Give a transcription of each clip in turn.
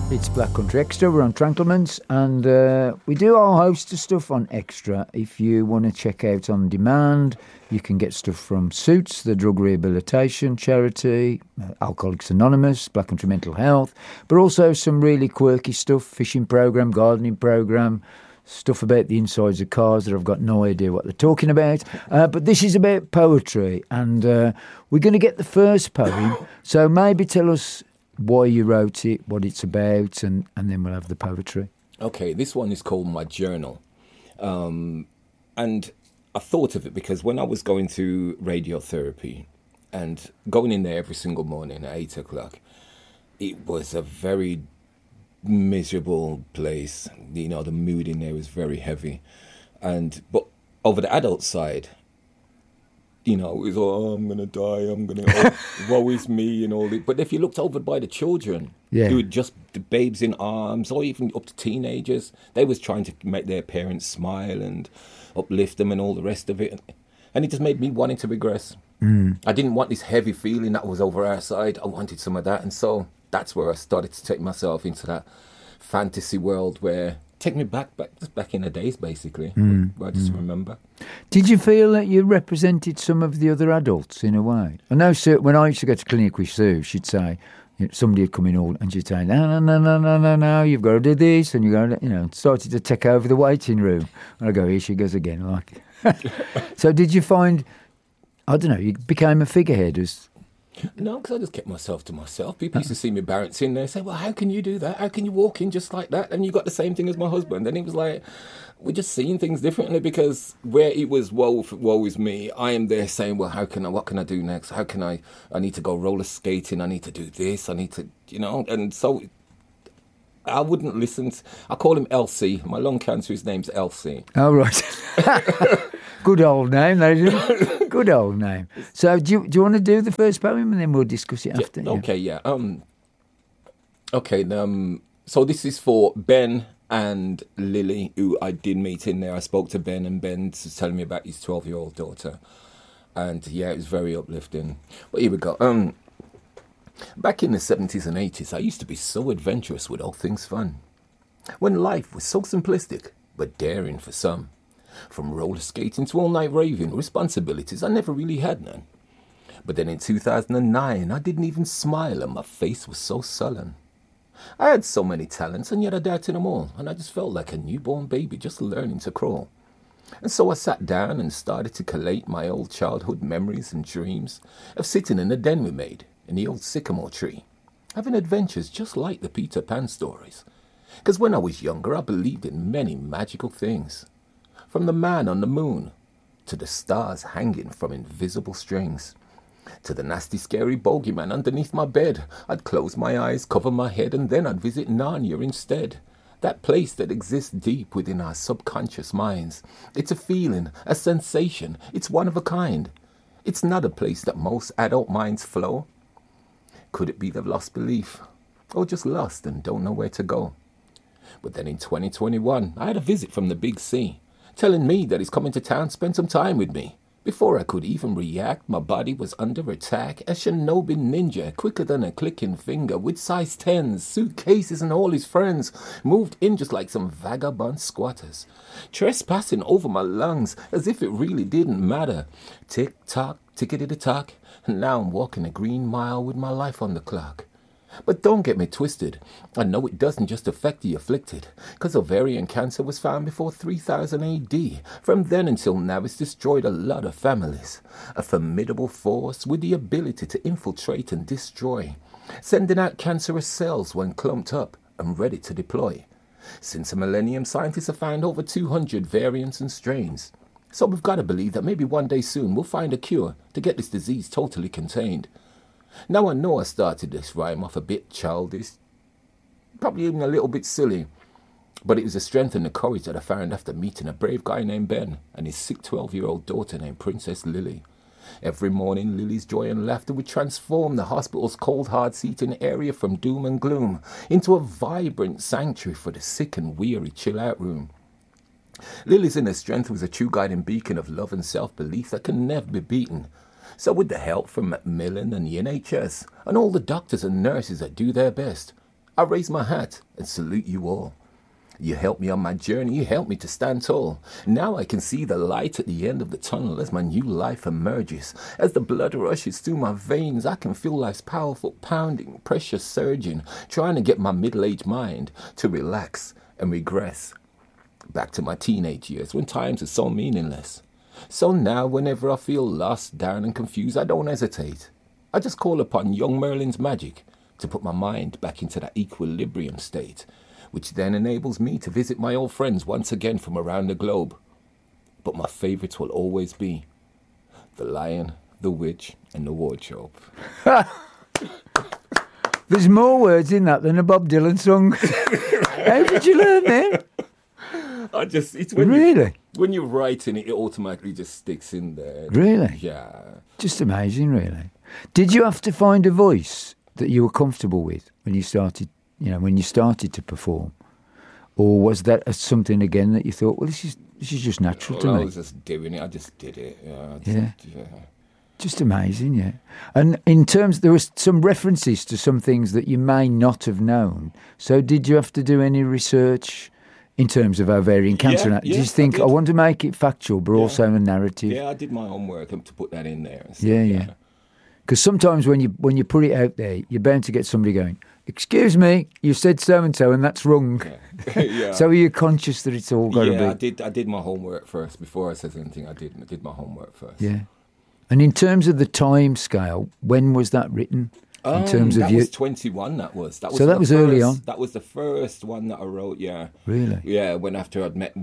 It's Black Country Extra. We're on Tranklemans, and we do a whole host of stuff on Extra. If you want to check out on demand, you can get stuff from Suits, the drug rehabilitation charity, Alcoholics Anonymous, Black Country Mental Health, but also some really quirky stuff, fishing program, gardening program, stuff about the insides of cars that I've got no idea what they're talking about. But this is about poetry, and we're going to get the first poem. So maybe tell us why you wrote it, what it's about, and then we'll have the poetry. Okay, this one is called My Journal. And I thought of it because when I was going through radiotherapy and going in there every single morning at 8 o'clock, it was a very miserable place. You know, the mood in there was very heavy. But over the adult side, you know, it was, I'm going to die, woe is me and all that. But if you looked over by the children, who were just the babes in arms, or even up to teenagers, they was trying to make their parents smile and uplift them and all the rest of it. And it just made me wanting to regress. I didn't want this heavy feeling that was over our side. I wanted some of that. And so that's where I started to take myself into that fantasy world where... Take me back in the days, basically. I just remember. Did you feel that you represented some of the other adults in a way? I know Sue, when I used to go to clinic with Sue, she'd say, somebody would come in and she'd say, no, you've got to do this, and you go, started to take over the waiting room. And I go, here she goes again. So did you find, I don't know, you became a figurehead as... No, because I just kept myself to myself. People used to see me bouncing there, say, well, how can you do that? How can you walk in just like that? And you got the same thing as my husband. And it was like, we're just seeing things differently, because where it was woe is me, I am there saying, well, what can I do next? How can I need to go roller skating. I need to do this. I need to, and so I wouldn't listen. I call him Elsie. My lung cancer, his name's Elsie. Oh, right. Good old name, isn't it? Good old name. So do you want to do the first poem and then we'll discuss it after? Okay, yeah. So this is for Ben and Lily, who I did meet in there. I spoke to Ben, and Ben was telling me about his 12-year-old daughter. And yeah, it was very uplifting. But here we go. Back in the 70s and 80s, I used to be so adventurous with all things fun. When life was so simplistic, but daring for some. From roller skating to all-night raving, responsibilities, I never really had none. But then in 2009, I didn't even smile and my face was so sullen. I had so many talents and yet I doubted them all, and I just felt like a newborn baby just learning to crawl. And so I sat down and started to collate my old childhood memories and dreams of sitting in the den we made in the old sycamore tree, having adventures just like the Peter Pan stories. 'Cause when I was younger, I believed in many magical things. From the man on the moon, to the stars hanging from invisible strings, to the nasty scary bogeyman underneath my bed. I'd close my eyes, cover my head, and then I'd visit Narnia instead. That place that exists deep within our subconscious minds. It's a feeling, a sensation, it's one of a kind. It's not a place that most adult minds flow. Could it be they've lost belief, or just lost and don't know where to go? But then in 2021, I had a visit from the big C, telling me that he's coming to town to spend some time with me. Before I could even react, my body was under attack. A shinobi ninja, quicker than a clicking finger, with size 10s, suitcases and all his friends, moved in just like some vagabond squatters, trespassing over my lungs as if it really didn't matter. Tick-tock, tickety-tock, and now I'm walking a green mile with my life on the clock. But don't get me twisted. I know it doesn't just affect the afflicted, 'cause ovarian cancer was found before 3000 AD. From then until now, it's destroyed a lot of families. A formidable force with the ability to infiltrate and destroy, sending out cancerous cells when clumped up and ready to deploy. Since a millennium, scientists have found over 200 variants and strains. So we've got to believe that maybe one day soon we'll find a cure to get this disease totally contained. Now I know I started this rhyme off a bit childish, probably even a little bit silly, but it was the strength and the courage that I found after meeting a brave guy named Ben and his sick 12-year-old daughter named Princess Lily. Every morning, Lily's joy and laughter would transform the hospital's cold, hard-seating area from doom and gloom into a vibrant sanctuary for the sick and weary chill-out room. Lily's inner strength was a true guiding beacon of love and self-belief that can never be beaten. So with the help from Macmillan and the NHS, and all the doctors and nurses that do their best, I raise my hat and salute you all. You helped me on my journey. You helped me to stand tall. Now I can see the light at the end of the tunnel as my new life emerges. As the blood rushes through my veins, I can feel life's powerful pounding, pressure surging, trying to get my middle-aged mind to relax and regress back to my teenage years when times are so meaningless. So now, whenever I feel lost, down and confused, I don't hesitate. I just call upon young Merlin's magic to put my mind back into that equilibrium state, which then enables me to visit my old friends once again from around the globe. But my favourites will always be The Lion, the Witch and the Wardrobe. There's more words in that than a Bob Dylan song. How did you learn them? It's when Really? when you're writing it, it automatically just sticks in there. Really? Yeah. Just amazing, really. Did you have to find a voice that you were comfortable with when you started, when you started to perform? Or was that something again that you thought, well, this is just natural to I me? was just doing it. I just did it. Yeah. Just amazing, yeah. And in terms, there was some references to some things that you may not have known. So did you have to do any research in terms of ovarian cancer? Yeah, Did you think, I want to make it factual, but also a narrative? Yeah, I did my homework to put that in there. And stuff, Yeah. Because sometimes when you put it out there, you're bound to get somebody going, excuse me, you said so-and-so and that's wrong. Yeah. So are you conscious that it's all got to be... I did my homework first. Before I said anything, I did my homework first. Yeah. And in terms of the time scale, when was that written? In terms of that was 21, that was. So that was early on? That was the first one that I wrote, yeah. Really? Yeah, when after I'd met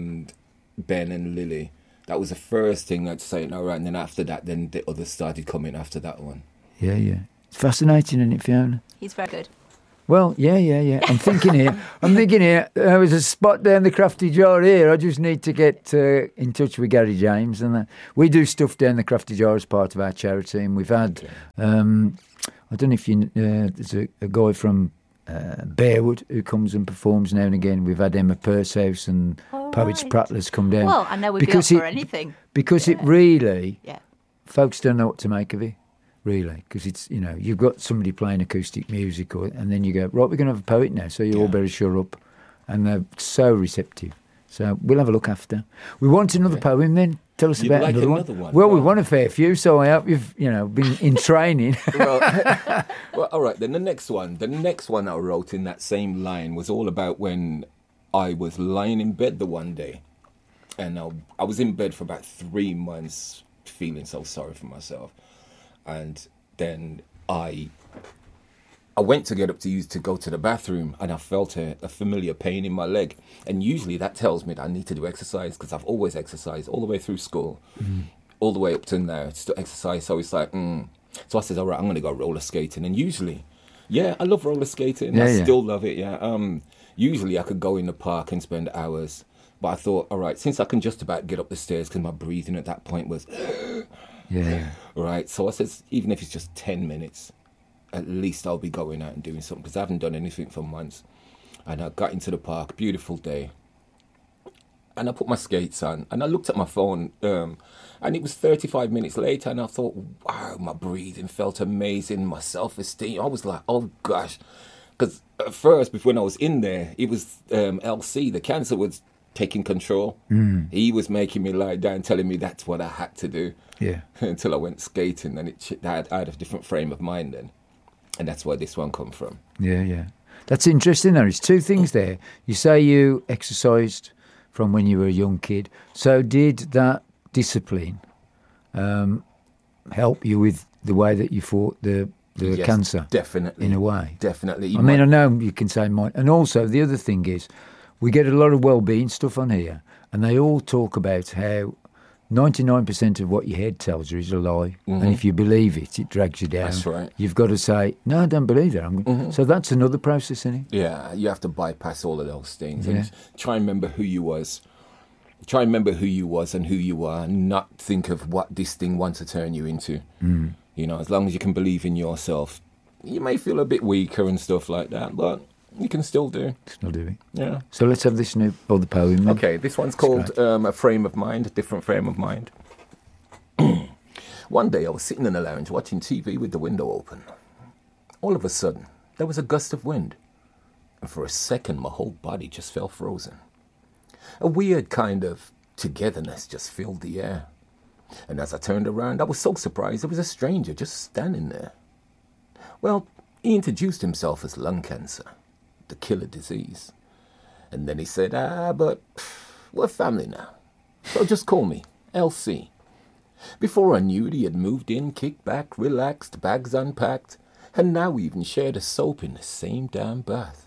Ben and Lily. That was the first thing I'd say, all right, and then after that, then the others started coming after that one. Yeah. It's fascinating, isn't it, Fiona? He's very good. Well, yeah. I'm thinking here, there was a spot down the Crafty Jar here. I just need to get in touch with Gary James. And we do stuff down the Crafty Jar as part of our charity. And we've had, I don't know if you, there's a guy from Bearwood who comes and performs now and again. We've had Emma Pursehouse and Poets Prattlers come down. Well, I know we'd be up for anything. Because it really, Yeah. folks don't know what to make of it. Really, because it's, you've got somebody playing acoustic music, and then you go, right, we're going to have a poet now, so you all better shut up. And they're so receptive. So we'll have a look after. We want another poem then. Tell us about like another one. Well, we want a fair few, so I hope you've, been in training. well, all right, then the next one I wrote in that same line was all about when I was lying in bed the one day. And I was in bed for about 3 months, feeling so sorry for myself. And then I went to get up to go to the bathroom, and I felt a familiar pain in my leg. And usually that tells me that I need to do exercise, because I've always exercised all the way through school, all the way up to now, still exercise. So it's like, So I said, all right, I'm going to go roller skating. And usually, I love roller skating. I still love it, usually I could go in the park and spend hours. But I thought, all right, since I can just about get up the stairs, because my breathing at that point was... Right, so I said, even if it's just 10 minutes, at least I'll be going out and doing something, because I haven't done anything for months. And I got into the park, beautiful day, and I put my skates on, and I looked at my phone, and it was 35 minutes later, and I thought, wow, my breathing felt amazing, my self-esteem, I was like, oh gosh, because at first, when I was in there, it was LC, the cancer was taking control. He was making me lie down, telling me that's what I had to do. Until I went skating, and I had a different frame of mind then, and that's where this one come from. Yeah. That's interesting. There is two things there. You say you exercised from when you were a young kid. So did that discipline help you with the way that you fought the Yes, cancer? Definitely, in a way. Definitely. I know you can say mine, and also the other thing is, we get a lot of well-being stuff on here, and they all talk about how 99% of what your head tells you is a lie. And if you believe it, it drags you down. That's right. You've got to say, no, I don't believe that. So that's another process, isn't it? Yeah, you have to bypass all of those things and try and remember who you was. Try and remember who you was and who you are, and not think of what this thing wants to turn you into. As long as you can believe in yourself, you may feel a bit weaker and stuff like that, but you can still do. Still do it. Yeah. So let's have this new, the poem then. Okay, this one's called A Frame of Mind, a different frame of mind. One day I was sitting in the lounge watching TV with the window open. All of a sudden, there was a gust of wind. And for a second, my whole body just felt frozen. A weird kind of togetherness just filled the air. And as I turned around, I was so surprised there was a stranger just standing there. Well, he introduced himself as lung cancer, the killer disease. And then he said, but we're family now. So just call me LC. Before I knew it, he had moved in, kicked back, relaxed, bags unpacked, and now we even shared a soap in the same damn bath.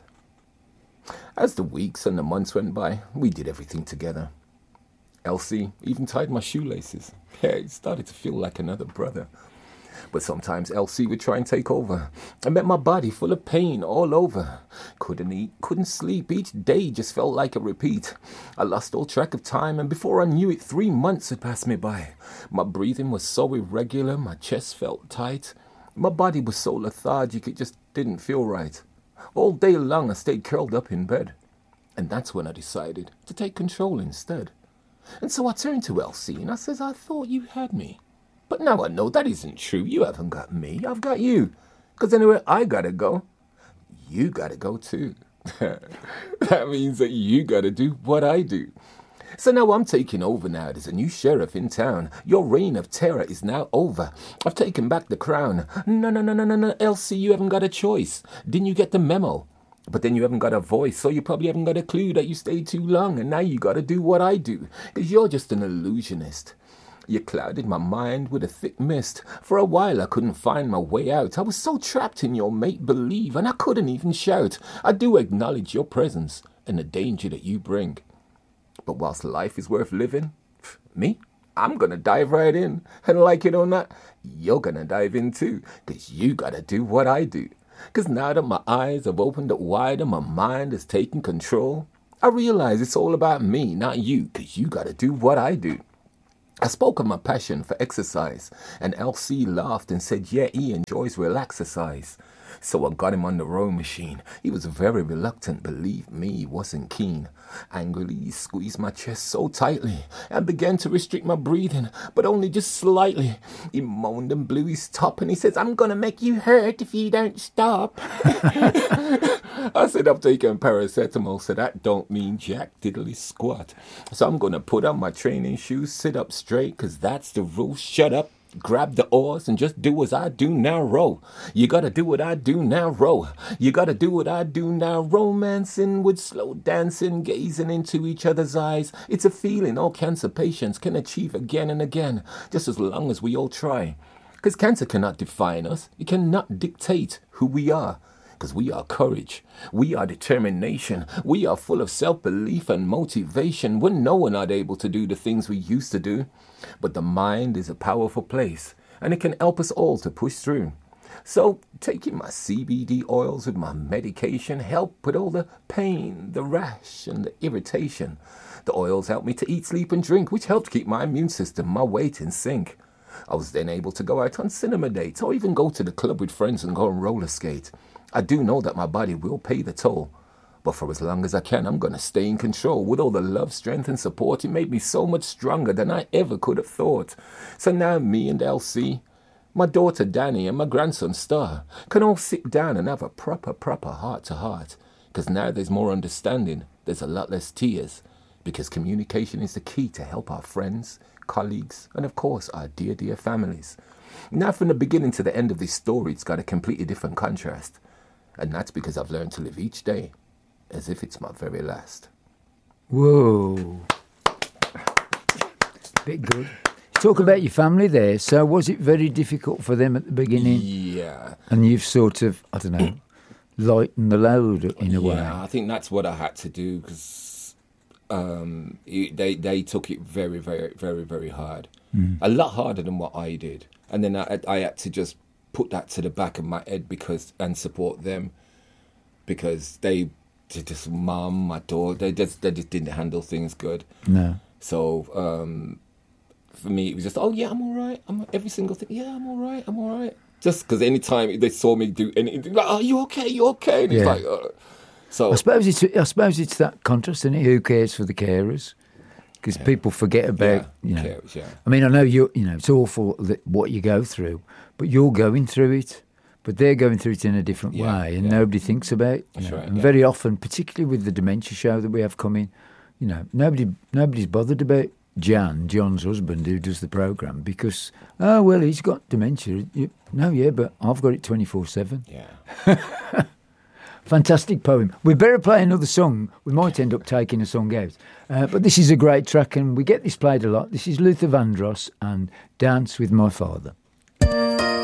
As the weeks and the months went by, we did everything together. LC even tied my shoelaces. Yeah, it started to feel like another brother. But sometimes LC would try and take over. I met my body full of pain all over. Couldn't eat, couldn't sleep. Each day just felt like a repeat. I lost all track of time, and before I knew it, 3 months had passed me by. My breathing was so irregular, my chest felt tight. My body was so lethargic, it just didn't feel right. All day long I stayed curled up in bed. And that's when I decided to take control instead. And so I turned to LC and I says, I thought you had me. But now I know that isn't true. You haven't got me. I've got you. Because anywhere I gotta go, you gotta go too. That means that you gotta do what I do. So now I'm taking over now. There's a new sheriff in town. Your reign of terror is now over. I've taken back the crown. No, LC, you haven't got a choice. Didn't you get the memo? But then you haven't got a voice, so you probably haven't got a clue that you stayed too long, and now you got to do what I do, because you're just an illusionist. You clouded my mind with a thick mist. For a while I couldn't find my way out. I was so trapped in your make-believe, and I couldn't even shout. I do acknowledge your presence and the danger that you bring. But whilst life is worth living, me, I'm going to dive right in. And like it or not, you're going to dive in too, because you got to do what I do. Because now that my eyes have opened up wide and my mind has taken control, I realize it's all about me, not you, because you got to do what I do. I spoke of my passion for exercise, and LC laughed and said, yeah, he enjoys relaxercise. So I got him on the row machine. He was very reluctant, believe me, he wasn't keen. Angrily, he squeezed my chest so tightly and began to restrict my breathing, but only just slightly. He moaned and blew his top, and he says, I'm going to make you hurt if you don't stop. I said, I've taken paracetamol, so that don't mean jack diddly squat. So I'm going to put on my training shoes, sit up straight, because that's the rule. Shut up. Grab the oars and just do as I do now, row. You gotta do what I do now, row. You gotta do what I do now, romancing with slow dancing, gazing into each other's eyes. It's a feeling all cancer patients can achieve again and again, just as long as we all try. Because cancer cannot define us. It cannot dictate who we are. Because we are courage, we are determination, we are full of self-belief and motivation. When no one are able to do the things we used to do. But the mind is a powerful place, and it can help us all to push through. So taking my CBD oils with my medication help with all the pain, the rash, and the irritation. The oils help me to eat, sleep, and drink, which helped keep my immune system, my weight in sync. I was then able to go out on cinema dates, or even go to the club with friends and go and roller skate. I do know that my body will pay the toll, but for as long as I can, I'm going to stay in control. With all the love, strength, and support, it made me so much stronger than I ever could have thought. So now me and LC, my daughter Danny, and my grandson Star can all sit down and have a proper heart-to-heart. Because now there's more understanding, there's a lot less tears. Because communication is the key to help our friends, colleagues, and of course our dear families. Now from the beginning to the end of this story, it's got a completely different contrast. And that's because I've learned to live each day as if it's my very last. Whoa. Bit good. Talk about your family there. So was it very difficult for them at the beginning? Yeah. And you've sort of, I don't know, lightened the load in a way. Yeah, I think that's what I had to do because they took it very, very hard. A lot harder than what I did. And then I had to just put that to the back of my head and support them because they just mum, my daughter, they just didn't handle things good. No. So for me, it was just, oh yeah, I'm all right. Every single thing, yeah, I'm all right. Just because anytime they saw me do anything, like, oh, you okay? And it's like, so I suppose it's that contrast, isn't it? Who cares for the carers? Because people forget about, carers, I mean, I know it's awful what you go through, but you're going through it. but they're going through it in a different way, and nobody thinks about it. That's right, and very often, particularly with the dementia show that we have coming, nobody's bothered about John's husband, who does the programme, because, he's got dementia. But I've got it 24/7. Yeah. Fantastic poem. We better play another song. We might end up taking a song out. But this is a great track, and we get this played a lot. This is Luther Vandross and Dance with My Father.